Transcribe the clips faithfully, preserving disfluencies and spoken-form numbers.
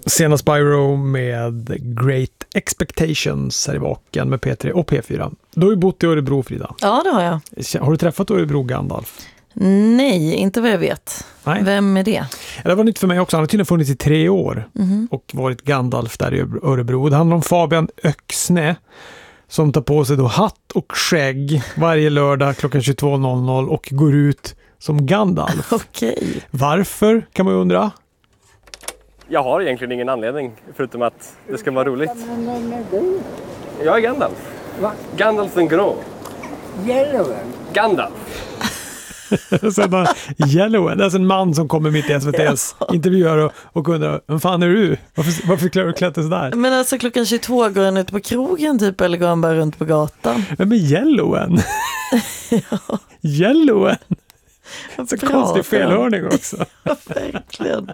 Senast Spyro med Great Expectations här i vaken med P tre och P fyra. Du har ju bott i Örebro, Frida. Ja, det har jag. Har du träffat Örebro Gandalf? Nej, inte vad jag vet. Nej. Vem är det? Det var nytt för mig också. Han har tydligen funnits i tre år mm-hmm. och varit Gandalf där i Örebro. Det handlar om Fabian Öxne som tar på sig då hatt och skägg varje lördag klockan tjugotvå noll noll och går ut som Gandalf. Okej. Varför, kan man ju undra? Jag har egentligen ingen anledning förutom att det ska vara roligt. Jag är Gandalf. Va? Gandalf den grå. Yellowen. Gandalf. Så bara, Yellowen, det är alltså en man som kommer mitt i S V T:s ja. intervjuer och, och undrar, vem fan är du? Varför, varför klär du klätt dig sådär? Men alltså klockan tjugotvå går han ut på krogen typ, eller går han bara runt på gatan? Men Yellowen? ja. Yellowen? Så konstig felhörning också. Ja, verkligen.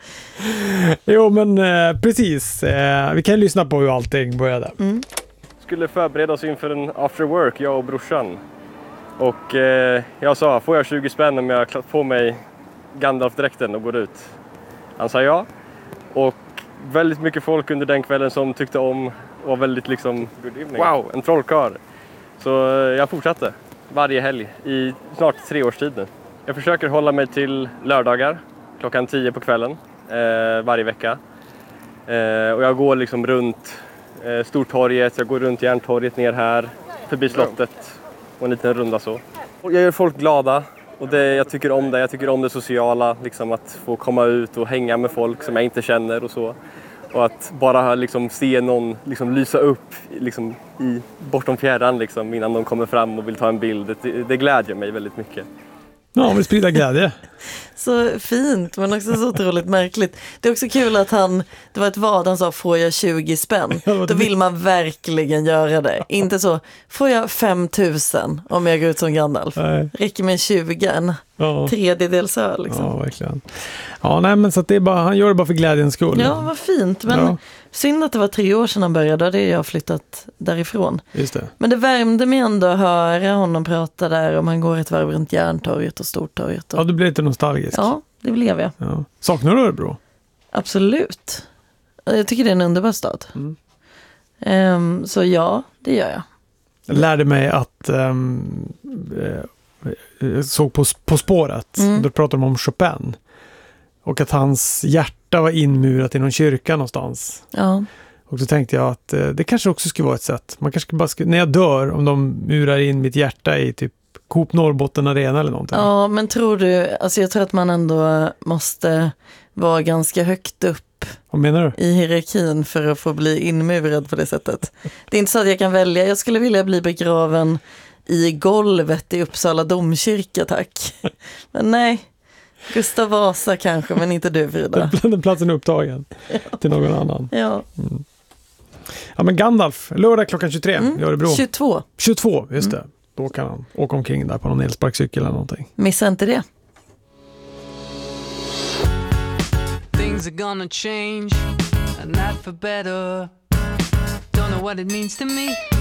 Jo, men eh, precis. Eh, vi kan lyssna på hur allting började. Mm. Skulle förbereda oss inför en after work, jag och brorsan. Och eh, jag sa, får jag tjugo spänn om jag klart på mig Gandalf-dräkten och går ut? Han sa ja. Och väldigt mycket folk under den kvällen som tyckte om och var väldigt liksom, wow, en trollkarl. Så eh, jag fortsatte varje helg i snart tre års tid nu. Jag försöker hålla mig till lördagar klockan tio på kvällen eh, varje vecka. Eh, och jag går liksom runt eh, Stortorget, jag går runt Järntorget ner här, förbi slottet och en liten runda så. Och jag gör folk glada och det, jag tycker om det, jag tycker om det sociala, liksom att få komma ut och hänga med folk som jag inte känner och så. Och att bara liksom se någon liksom lysa upp liksom i, bortom fjärran liksom, innan de kommer fram och vill ta en bild, det, det glädjer mig väldigt mycket. Ja, vi sprider glädje. Så fint, men också så otroligt märkligt. Det är också kul att han, det var ett vad han sa, får jag tjugo spänn? Då vill man verkligen göra det. Inte så, får jag fem tusen om jag går ut som Gandalf? Nej. Räcker med tjugo, en ja. tredjedels öl liksom. Ja, verkligen. Ja, nej, men så att det är bara, han gör det bara för glädjens skull. Ja, vad fint, men ja. Synd att det var tre år sedan han började, då hade jag flyttat därifrån. Just det. Men det värmde mig ändå att höra honom prata där om han går ett varv runt Järntorget och Stortorget. Och... Ja, du blev lite nostalgisk. Ja, det blev jag. Ja. Saknar du Örebro? Absolut. Jag tycker det är en underbar stad. Mm. Um, så ja, det gör jag. Jag lärde mig att um, jag såg på, på spåret, mm. då pratade de om Chopin. Och att hans hjärta var inmurat i någon kyrka någonstans. Ja. Och så tänkte jag att eh, det kanske också skulle vara ett sätt. Man kanske bara skulle, när jag dör, om de murar in mitt hjärta i typ Coop Norrbotten Arena eller någonting. Ja, men tror du, alltså jag tror att man ändå måste vara ganska högt upp. Vad menar du? I hierarkin för att få bli inmurad på det sättet. Det är inte så att jag kan välja. Jag skulle vilja bli begraven i golvet i Uppsala domkyrka, tack. Men nej. Gustav Vasa kanske, men inte du, Frida. Den platsen är upptagen ja. till någon annan. Ja. Mm. Ja, men Gandalf, lördag klockan tjugotre mm. i Örebro. tjugotvå. tjugotvå, just mm. det. Då kan han åka omkring där på någon elsparkcykel eller någonting. Missa inte det. Things are gonna change, and not for better. Don't know what it means to me.